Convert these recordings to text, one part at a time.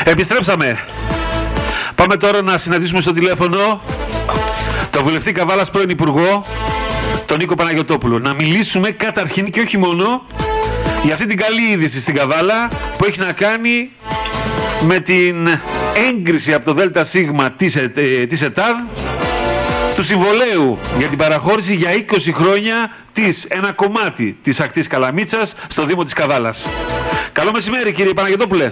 Επιστρέψαμε. Πάμε τώρα να συναντήσουμε στο τηλέφωνο τον βουλευτή Καβάλας πρώην Υπουργό, τον Νίκο Παναγιωτόπουλο. Να μιλήσουμε καταρχήν και όχι μόνο για αυτή την καλή είδηση στην Καβάλα που έχει να κάνει με την έγκριση από το ΔΣ της ΕΤΑΔ του συμβολέου για την παραχώρηση για 20 χρόνια ένα κομμάτι της ακτής Καλαμίτσας στο Δήμο της Καβάλας. Καλό μεσημέρι κύριε Παναγιωτόπουλε.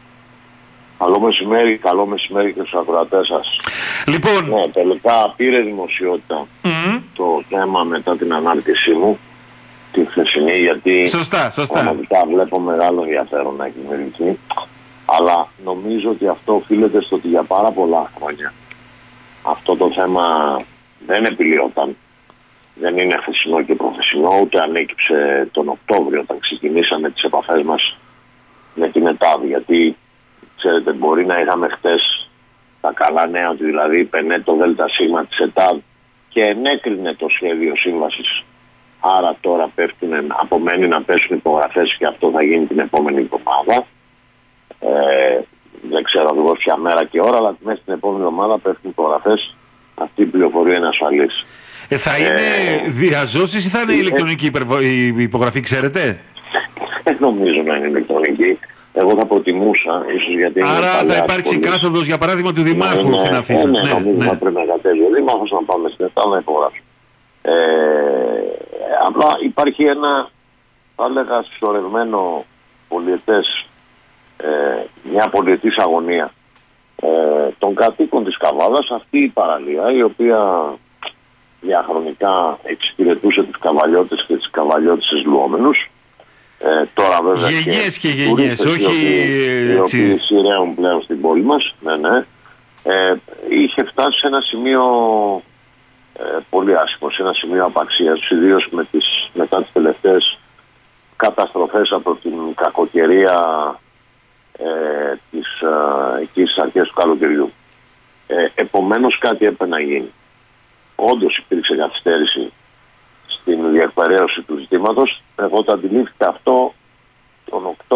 Καλό μεσημέρι και στους ακροατές σας. Λοιπόν, ναι, τελικά πήρε δημοσιότητα το θέμα μετά την ανάρτησή μου, τη χθεσινή, γιατί σωστά. πραγματικά βλέπω μεγάλο ενδιαφέρον να εκδημιουργηθεί. Αλλά νομίζω ότι αυτό οφείλεται στο ότι για πάρα πολλά χρόνια αυτό το θέμα δεν επιλύονταν. Δεν είναι χθεσινό και προχθεσινό, ούτε ανέκυψε τον Οκτώβριο όταν ξεκινήσαμε τις επαφές μας με την ΕΤΑΔ. Γιατί ξέρετε, μπορεί να είχαμε χτες τα καλά νέα ότι δηλαδή πενέ το ΔΣ της ΕΤΑΔ και ενέκρινε το σχέδιο σύμβασης. Άρα τώρα απομένει να πέσουν υπογραφές και αυτό θα γίνει την επόμενη εβδομάδα. Δεν ξέρω ακριβώς ποια μέρα και ώρα, αλλά μέσα στην επόμενη εβδομάδα πέφτουν υπογραφές. Αυτή η πληροφορία είναι ασφαλής. Θα είναι διαζώσεις ή θα είναι ηλεκτρονική υπογραφή, ξέρετε? Δεν νομίζω να είναι ηλεκτρονική. Εγώ θα προτιμούσα, ίσως γιατί. Άρα θα υπάρξει κάθοδος, για παράδειγμα, του Δημάρχου στην Αθήνα. Νομίζω θα πρέπει να κατέβει ο Δήμαρχος να πάμε στην ΕΤΑΔ να υπογράψουμε. Απλά υπάρχει ένα, θα έλεγα, συσσωρευμένο πολιετές, μια πολιετής αγωνία των κατοίκων της Καβάλας, αυτή η παραλία η οποία διαχρονικά εξυπηρετούσε τους καβαλιώτες και τις καβαλιώτες λουόμενους. Τώρα βέβαια γενιές και γενιές, όχι οι οποίοι σειραίουν πλέον στην πόλη μας. Ναι. Είχε φτάσει σε ένα σημείο πολύ άσχημο, σε ένα σημείο απαξίας, ιδίως μετά τις τελευταίες καταστροφές από την κακοκαιρία εκεί στις αρχές του καλοκαιριού. Επομένως κάτι έπρεπε να γίνει. Όντως υπήρξε καθυστέρηση στην διεκπαιρέωση του ζητήματος. Εγώ το αντιλήφθηκα αυτό τον Οκτώβριο.